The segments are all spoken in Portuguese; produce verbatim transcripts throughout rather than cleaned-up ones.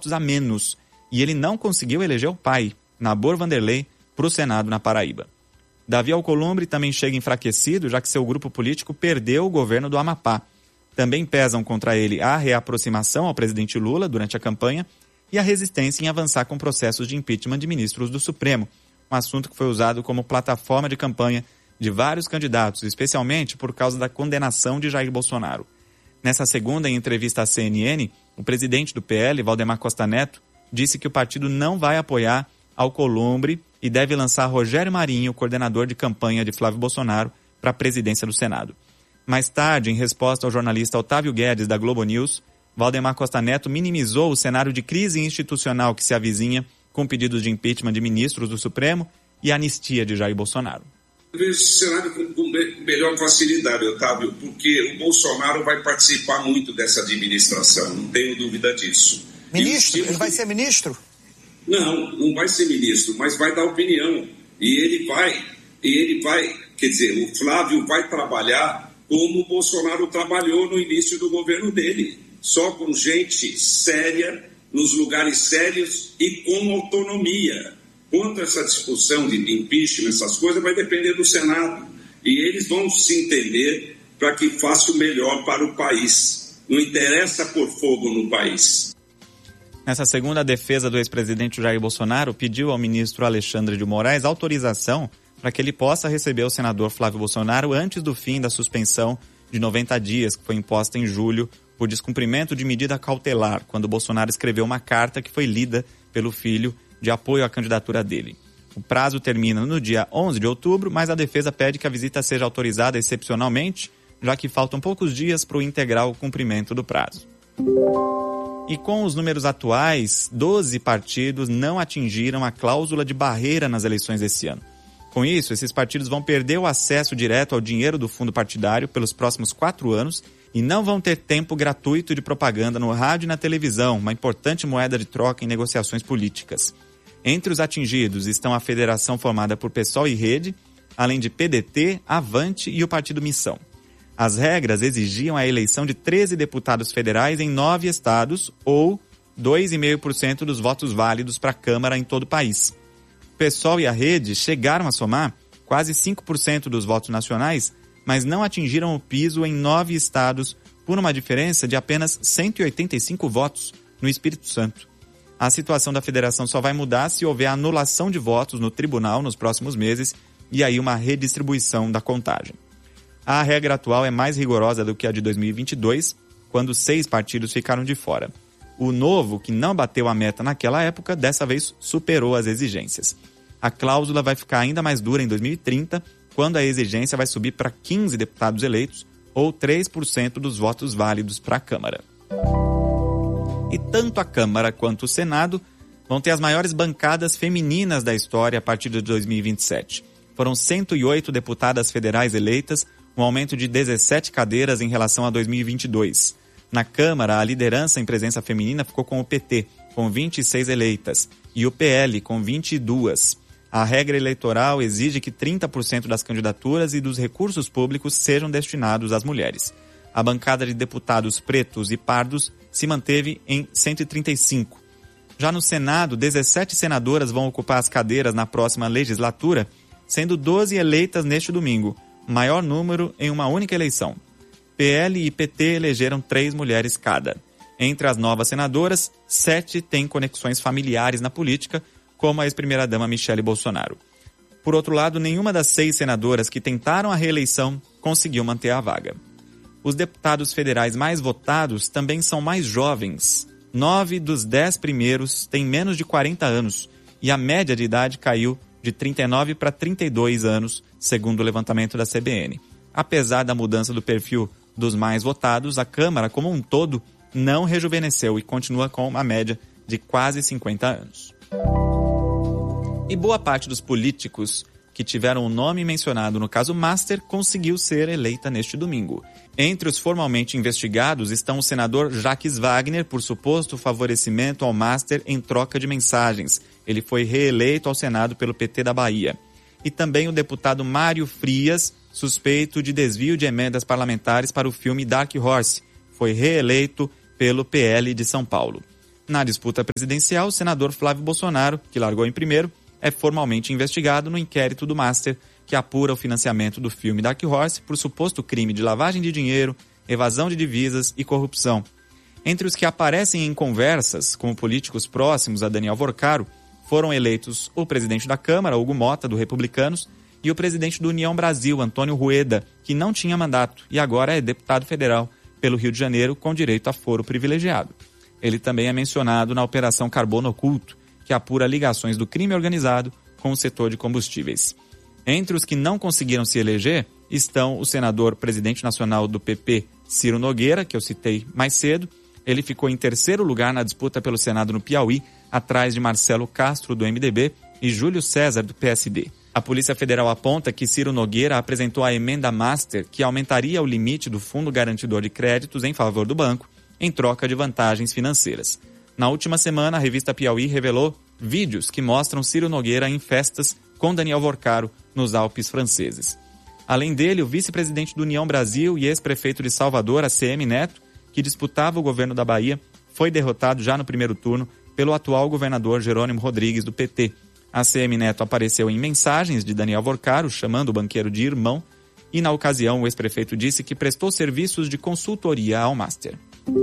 votos a menos e ele não conseguiu eleger o pai, Nabor Vanderlei, para o Senado na Paraíba. Davi Alcolumbre também chega enfraquecido, já que seu grupo político perdeu o governo do Amapá. Também pesam contra ele a reaproximação ao presidente Lula durante a campanha e a resistência em avançar com processos de impeachment de ministros do Supremo, um assunto que foi usado como plataforma de campanha de vários candidatos, especialmente por causa da condenação de Jair Bolsonaro. Nessa segunda, em entrevista à C N N, o presidente do P L, Valdemar Costa Neto, disse que o partido não vai apoiar Alcolumbre e deve lançar Rogério Marinho, coordenador de campanha de Flávio Bolsonaro, para a presidência do Senado. Mais tarde, em resposta ao jornalista Otávio Guedes, da Globo News, Valdemar Costa Neto minimizou o cenário de crise institucional que se avizinha com pedidos de impeachment de ministros do Supremo e anistia de Jair Bolsonaro. Eu vejo esse cenário com, com melhor facilidade, Otávio, porque o Bolsonaro vai participar muito dessa administração, não tenho dúvida disso. Ministro? Ele vai ser ministro? Não, não vai ser ministro, mas vai dar opinião. E ele vai, e ele vai, quer dizer, o Flávio vai trabalhar como o Bolsonaro trabalhou no início do governo dele. Só com gente séria, nos lugares sérios e com autonomia. Quanto a essa discussão de impeachment, essas coisas, vai depender do Senado. E eles vão se entender para que faça o melhor para o país. Não interessa pôr fogo no país. Nessa segunda, a defesa do ex-presidente Jair Bolsonaro pediu ao ministro Alexandre de Moraes autorização para que ele possa receber o senador Flávio Bolsonaro antes do fim da suspensão de noventa dias, que foi imposta em julho por descumprimento de medida cautelar, quando Bolsonaro escreveu uma carta que foi lida pelo filho de apoio à candidatura dele. O prazo termina no dia onze de outubro, mas a defesa pede que a visita seja autorizada excepcionalmente, já que faltam poucos dias para o integral cumprimento do prazo. E com os números atuais, doze partidos não atingiram a cláusula de barreira nas eleições desse ano. Com isso, esses partidos vão perder o acesso direto ao dinheiro do fundo partidário pelos próximos quatro anos e não vão ter tempo gratuito de propaganda no rádio e na televisão, uma importante moeda de troca em negociações políticas. Entre os atingidos estão a federação formada por PSOL e Rede, além de P D T, Avante e o Partido Missão. As regras exigiam a eleição de treze deputados federais em nove estados ou dois vírgula cinco por cento dos votos válidos para a Câmara em todo o país. O PSOL e a Rede chegaram a somar quase cinco por cento dos votos nacionais, mas não atingiram o piso em nove estados por uma diferença de apenas cento e oitenta e cinco votos no Espírito Santo. A situação da federação só vai mudar se houver anulação de votos no tribunal nos próximos meses e aí uma redistribuição da contagem. A regra atual é mais rigorosa do que a de dois mil e vinte e dois, quando seis partidos ficaram de fora. O Novo, que não bateu a meta naquela época, dessa vez superou as exigências. A cláusula vai ficar ainda mais dura em dois mil e trinta, quando a exigência vai subir para quinze deputados eleitos, ou três por cento dos votos válidos para a Câmara. E tanto a Câmara quanto o Senado vão ter as maiores bancadas femininas da história a partir de dois mil e vinte e sete. Foram cento e oito deputadas federais eleitas, um aumento de dezessete cadeiras em relação a dois mil e vinte e dois. Na Câmara, a liderança em presença feminina ficou com o P T, com vinte e seis eleitas, e o P L, com vinte e duas. A regra eleitoral exige que trinta por cento das candidaturas e dos recursos públicos sejam destinados às mulheres. A bancada de deputados pretos e pardos se manteve em cento e trinta e cinco. Já no Senado, dezessete senadoras vão ocupar as cadeiras na próxima legislatura, sendo doze eleitas neste domingo, maior número em uma única eleição. P L e P T elegeram três mulheres cada. Entre as novas senadoras, sete têm conexões familiares na política, como a ex-primeira-dama Michele Bolsonaro. Por outro lado, nenhuma das seis senadoras que tentaram a reeleição conseguiu manter a vaga. Os deputados federais mais votados também são mais jovens. Nove dos dez primeiros têm menos de quarenta anos e a média de idade caiu de trinta e nove para trinta e dois anos, segundo o levantamento da C B N. Apesar da mudança do perfil dos mais votados, a Câmara, como um todo, não rejuvenesceu e continua com uma média de quase cinquenta anos. E boa parte dos políticos que tiveram o nome mencionado no caso Master conseguiu ser eleita neste domingo. Entre os formalmente investigados estão o senador Jacques Wagner, por suposto favorecimento ao Master em troca de mensagens. Ele foi reeleito ao Senado pelo P T da Bahia. E também o deputado Mário Frias, suspeito de desvio de emendas parlamentares para o filme Dark Horse. Foi reeleito pelo P L de São Paulo. Na disputa presidencial, o senador Flávio Bolsonaro, que largou em primeiro, é formalmente investigado no inquérito do Master, que apura o financiamento do filme Dark Horse por suposto crime de lavagem de dinheiro, evasão de divisas e corrupção. Entre os que aparecem em conversas, como políticos próximos a Daniel Vorcaro, foram eleitos o presidente da Câmara, Hugo Mota, do Republicanos, e o presidente do União Brasil, Antônio Rueda, que não tinha mandato e agora é deputado federal pelo Rio de Janeiro com direito a foro privilegiado. Ele também é mencionado na Operação Carbono Oculto, que apura ligações do crime organizado com o setor de combustíveis. Entre os que não conseguiram se eleger estão o senador presidente nacional do P P, Ciro Nogueira, que eu citei mais cedo. Ele ficou em terceiro lugar na disputa pelo Senado no Piauí, atrás de Marcelo Castro, do M D B, e Júlio César, do P S D. A Polícia Federal aponta que Ciro Nogueira apresentou a emenda Master, que aumentaria o limite do Fundo Garantidor de Créditos em favor do banco, em troca de vantagens financeiras. Na última semana, a revista Piauí revelou vídeos que mostram Ciro Nogueira em festas com Daniel Vorcaro nos Alpes franceses. Além dele, o vice-presidente do União Brasil e ex-prefeito de Salvador, A C M Neto, que disputava o governo da Bahia, foi derrotado já no primeiro turno pelo atual governador Jerônimo Rodrigues, do P T. A C M Neto apareceu em mensagens de Daniel Vorcaro, chamando o banqueiro de irmão, e na ocasião o ex-prefeito disse que prestou serviços de consultoria ao Master.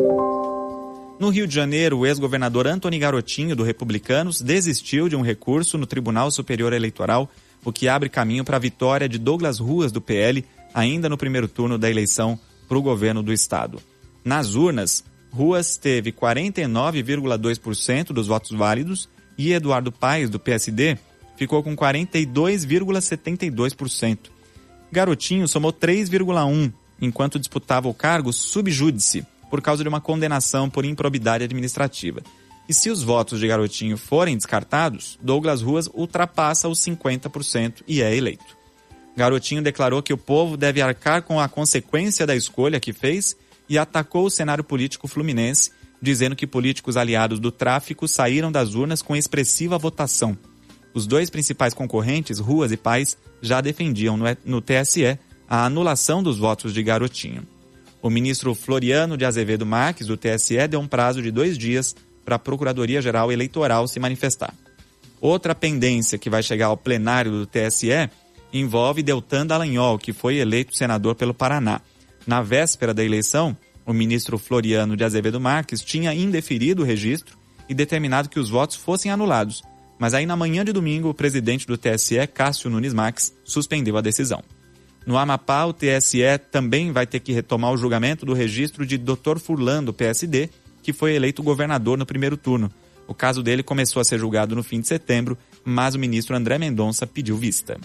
No Rio de Janeiro, o ex-governador Antony Garotinho, do Republicanos, desistiu de um recurso no Tribunal Superior Eleitoral, o que abre caminho para a vitória de Douglas Ruas, do P L, ainda no primeiro turno da eleição para o governo do estado. Nas urnas, Ruas teve quarenta e nove vírgula dois por cento dos votos válidos e Eduardo Paes, do P S D, ficou com quarenta e dois vírgula setenta e dois por cento. Garotinho somou três vírgula um por cento, enquanto disputava o cargo sub júdice, por causa de uma condenação por improbidade administrativa. E se os votos de Garotinho forem descartados, Douglas Ruas ultrapassa os cinquenta por cento e é eleito. Garotinho declarou que o povo deve arcar com a consequência da escolha que fez e atacou o cenário político fluminense, dizendo que políticos aliados do tráfico saíram das urnas com expressiva votação. Os dois principais concorrentes, Ruas e Paes, já defendiam no T S E a anulação dos votos de Garotinho. O ministro Floriano de Azevedo Marques, do T S E, deu um prazo de dois dias para a Procuradoria-Geral Eleitoral se manifestar. Outra pendência que vai chegar ao plenário do T S E envolve Deltan Dallagnol, que foi eleito senador pelo Paraná. Na véspera da eleição, o ministro Floriano de Azevedo Marques tinha indeferido o registro e determinado que os votos fossem anulados. Mas aí, na manhã de domingo, o presidente do T S E, Cássio Nunes Marques, suspendeu a decisão. No Amapá, o T S E também vai ter que retomar o julgamento do registro de doutor Furlan, do P S D, que foi eleito governador no primeiro turno. O caso dele começou a ser julgado no fim de setembro, mas o ministro André Mendonça pediu vista.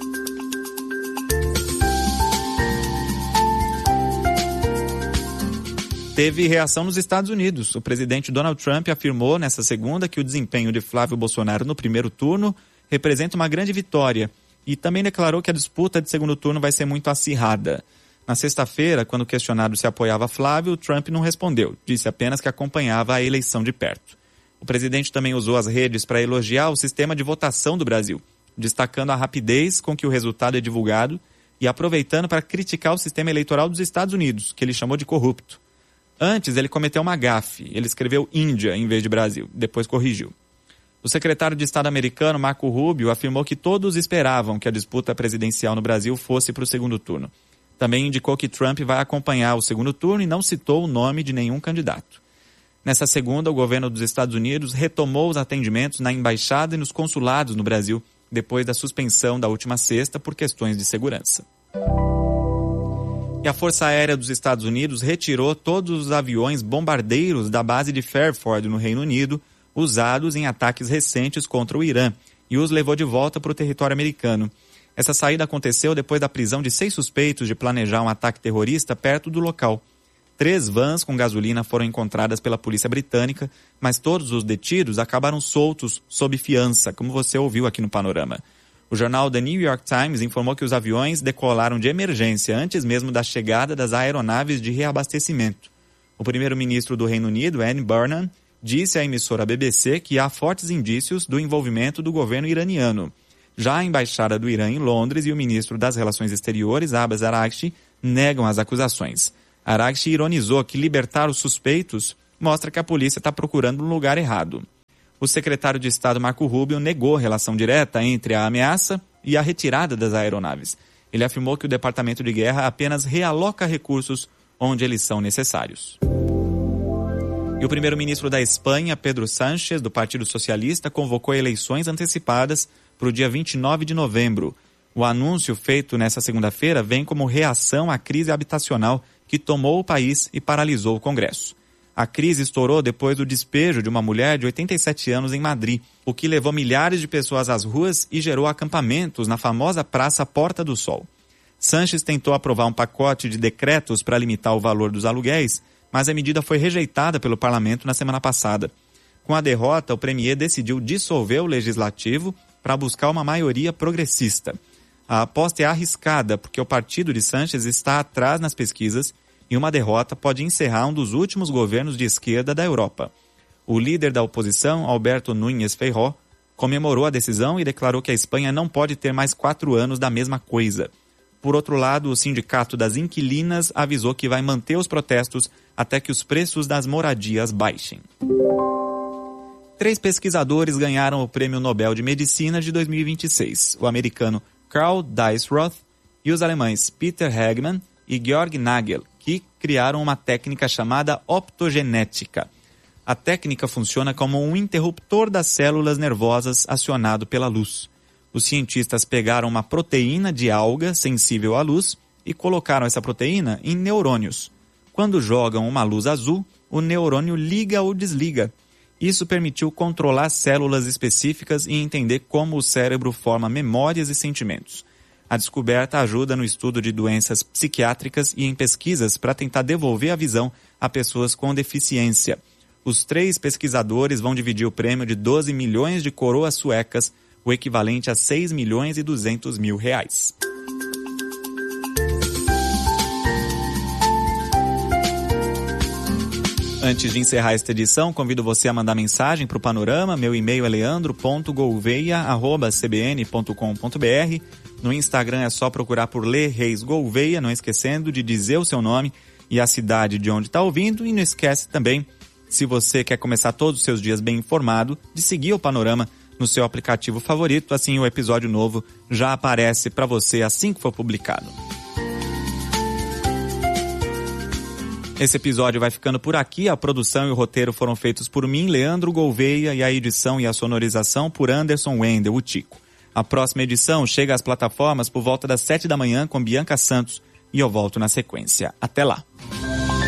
Teve reação nos Estados Unidos. O presidente Donald Trump afirmou nesta segunda que o desempenho de Flávio Bolsonaro no primeiro turno representa uma grande vitória e também declarou que a disputa de segundo turno vai ser muito acirrada. Na sexta-feira, quando questionado se apoiava Flávio, Trump não respondeu, disse apenas que acompanhava a eleição de perto. O presidente também usou as redes para elogiar o sistema de votação do Brasil, destacando a rapidez com que o resultado é divulgado e aproveitando para criticar o sistema eleitoral dos Estados Unidos, que ele chamou de corrupto. Antes, ele cometeu uma gafe. Ele escreveu Índia em vez de Brasil. Depois corrigiu. O secretário de Estado americano, Marco Rubio, afirmou que todos esperavam que a disputa presidencial no Brasil fosse para o segundo turno. Também indicou que Trump vai acompanhar o segundo turno e não citou o nome de nenhum candidato. Nessa segunda, o governo dos Estados Unidos retomou os atendimentos na embaixada e nos consulados no Brasil, depois da suspensão da última sexta por questões de segurança. E a Força Aérea dos Estados Unidos retirou todos os aviões bombardeiros da base de Fairford, no Reino Unido, usados em ataques recentes contra o Irã, e os levou de volta para o território americano. Essa saída aconteceu depois da prisão de seis suspeitos de planejar um ataque terrorista perto do local. Três vans com gasolina foram encontradas pela polícia britânica, mas todos os detidos acabaram soltos sob fiança, como você ouviu aqui no Panorama. O jornal The New York Times informou que os aviões decolaram de emergência antes mesmo da chegada das aeronaves de reabastecimento. O primeiro-ministro do Reino Unido, Andy Burnham, disse à emissora B B C que há fortes indícios do envolvimento do governo iraniano. Já a embaixada do Irã em Londres e o ministro das Relações Exteriores, Abbas Araghchi, negam as acusações. Araghchi ironizou que libertar os suspeitos mostra que a polícia está procurando um lugar errado. O secretário de Estado Marco Rubio negou relação direta entre a ameaça e a retirada das aeronaves. Ele afirmou que o Departamento de Guerra apenas realoca recursos onde eles são necessários. E o primeiro-ministro da Espanha, Pedro Sánchez, do Partido Socialista, convocou eleições antecipadas para o dia vinte e nove de novembro. O anúncio feito nesta segunda-feira vem como reação à crise habitacional que tomou o país e paralisou o Congresso. A crise estourou depois do despejo de uma mulher de oitenta e sete anos em Madrid, o que levou milhares de pessoas às ruas e gerou acampamentos na famosa Praça Porta do Sol. Sánchez tentou aprovar um pacote de decretos para limitar o valor dos aluguéis, mas a medida foi rejeitada pelo parlamento na semana passada. Com a derrota, o premier decidiu dissolver o legislativo para buscar uma maioria progressista. A aposta é arriscada porque o partido de Sánchez está atrás nas pesquisas e uma derrota pode encerrar um dos últimos governos de esquerda da Europa. O líder da oposição, Alberto Núñez Feijóo, comemorou a decisão e declarou que a Espanha não pode ter mais quatro anos da mesma coisa. Por outro lado, o Sindicato das Inquilinas avisou que vai manter os protestos até que os preços das moradias baixem. Três pesquisadores ganharam o Prêmio Nobel de Medicina de dois mil e vinte e seis. O americano Karl Deisroth e os alemães Peter Hegmann e Georg Nagel, que criaram uma técnica chamada optogenética. A técnica funciona como um interruptor das células nervosas acionado pela luz. Os cientistas pegaram uma proteína de alga sensível à luz e colocaram essa proteína em neurônios. Quando jogam uma luz azul, o neurônio liga ou desliga. Isso permitiu controlar células específicas e entender como o cérebro forma memórias e sentimentos. A descoberta ajuda no estudo de doenças psiquiátricas e em pesquisas para tentar devolver a visão a pessoas com deficiência. Os três pesquisadores vão dividir o prêmio de doze milhões de coroas suecas, o equivalente a seis milhões e duzentos mil reais. Antes de encerrar esta edição, convido você a mandar mensagem para o Panorama. Meu e-mail é leandro ponto gouveia arroba c b n ponto com ponto b r. No Instagram é só procurar por Lê Reis Gouveia, não esquecendo de dizer o seu nome e a cidade de onde está ouvindo. E não esquece também, se você quer começar todos os seus dias bem informado, de seguir o Panorama no seu aplicativo favorito. Assim o episódio novo já aparece para você assim que for publicado. Esse episódio vai ficando por aqui. A produção e o roteiro foram feitos por mim, Leandro Gouveia, e a edição e a sonorização por Anderson Wendel, o Tico. A próxima edição chega às plataformas por volta das sete da manhã com Bianca Santos e eu volto na sequência. Até lá!